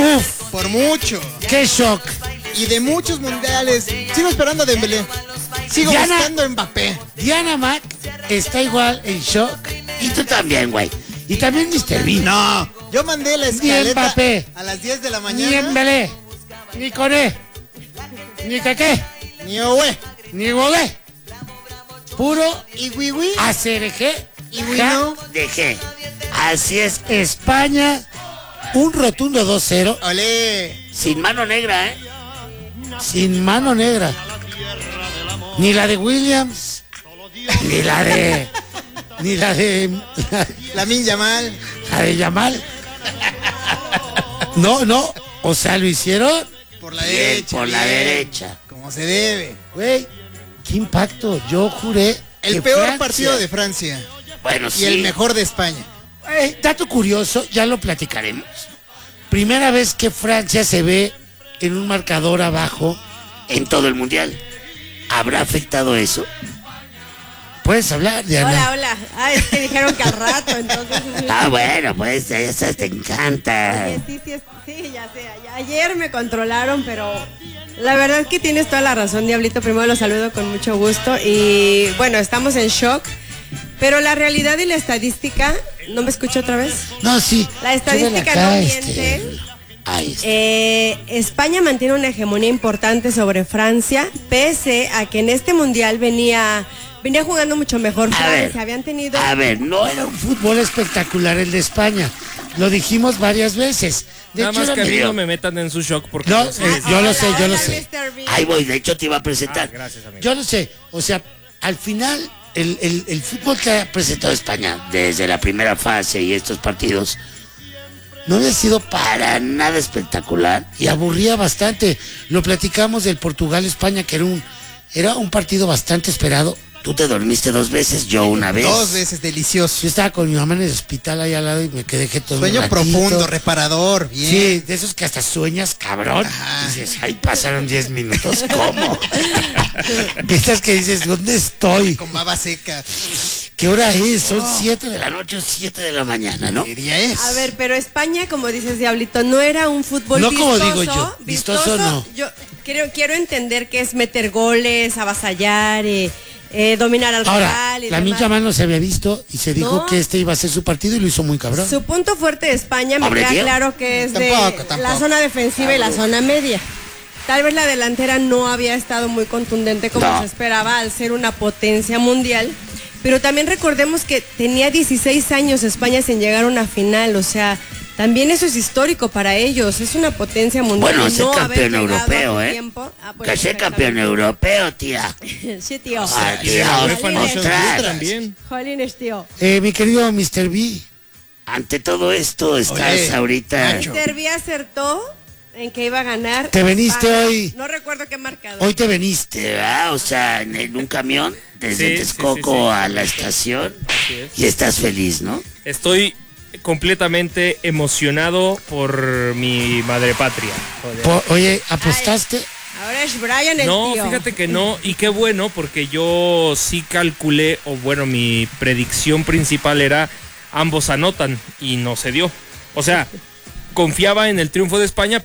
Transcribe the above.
Uf, Por mucho. qué shock. Y de muchos mundiales. Sigo esperando a Dembélé. Sigo Diana. buscando a Mbappé. Diana Mac está igual en shock. Y tú también, güey. Y también Mr. Bean. No, yo mandé la Ni escaleta Mbappé. a las 10 de la Ni mañana. Embelé. Ni Coné. Ni Caqué. Ni Owe. Ni Godé. Puro Y Wiwi. ACRG. Y Wino. Dejé. Así es, España. Un rotundo 2-0. Olé. Sin mano negra, ¿eh? Sin mano negra. Ni la de Williams. Ni la de... Ni la de... Lamine Yamal. La de Yamal. No. O sea, lo hicieron Por la bien, derecha. por la bien, derecha. Como se debe. Güey, qué impacto. Yo juré El que peor Francia- partido de Francia. Bueno, Y sí. el mejor de España. Dato curioso, ya lo platicaremos. Primera vez que Francia se ve en un marcador abajo en todo el mundial. ¿Habrá afectado eso? ¿Puedes hablar, Diana? Hola. Es que dijeron que al rato, entonces. Bueno, pues eso te encanta. Oye, sí, ya sé. Ayer me controlaron, pero la verdad es que tienes toda la razón, Diablito. Primero los saludo con mucho gusto. Y bueno, estamos en shock. Pero la realidad y la estadística, ¿no me escucho otra vez? No, sí. La estadística Súbela acá, no miente. Ahí está. España mantiene una hegemonía importante sobre Francia, pese a que en este mundial venía jugando mucho mejor Francia. Habían tenido. A ver, no era un fútbol espectacular el de España. Lo dijimos varias veces. De Nada hecho, más era que a mí medio- no me metan en su shock porque No, yo sé- yo lo Hola, sé, yo lo hola, sé. Mr. Bean. Ahí voy, de hecho te iba a presentar. gracias, amigo. Yo lo sé, o sea, al final el fútbol que ha presentado España desde la primera fase y estos partidos no había sido para nada espectacular y aburría bastante. Lo platicamos del Portugal-España, que era un partido bastante esperado. Tú te dormiste 2 veces, yo una vez. 2 veces delicioso. Yo estaba con mi mamá en el hospital ahí al lado y me quedé que todo Sueño un ratito. profundo, reparador. Bien. Sí, de esos que hasta sueñas, cabrón. Ajá. Dices, ay, pasaron 10 minutos, ¿cómo? Estas que dices, ¿dónde estoy? Con baba seca. ¿Qué hora es? Son 7 de la noche o 7 de la mañana, ¿no? ¿Qué día es? A ver, pero España, como dices, Diablito, no era un fútbol No vistoso. como digo yo, vistoso no. Yo quiero entender que es meter goles, avasallar, dominar al Ahora, rival y la demás. Mincha no se había visto y se dijo No. que este iba a ser su partido y lo hizo muy cabrón. Su punto fuerte de España me Hombre, queda tío. claro que es de Tampoco. la zona defensiva y la zona media. Tal vez la delantera no había estado muy contundente como No. se esperaba al ser una potencia mundial. Pero también recordemos que tenía 16 años España sin llegar a una final, o sea, también eso es histórico para ellos, es una potencia mundial. Bueno, y ser no haber campeón llegado europeo, a ¿eh? tiempo. Pues, Que ser campeón europeo, tía. Sí, tío. Ay, Y de la tía, UEFA Nations otras. League también. Jolines, tío. Mi querido Mr. B, ante todo esto estás Oye, ahorita... Nacho. Servi acertó en que iba a ganar. Te veniste hoy. No recuerdo qué marcador. Hoy te veniste, ¿verdad? O sea, en un camión desde Sí, Texcoco sí, sí. a la estación Así es. y estás feliz, ¿no? Estoy completamente emocionado por mi madre patria. Joder. Oye, ¿apostaste? Ahora es Brian el No, tío. fíjate que no, y qué bueno, porque yo sí calculé, o bueno, mi predicción principal era ambos anotan, y no se dio. O sea, confiaba en el triunfo de España,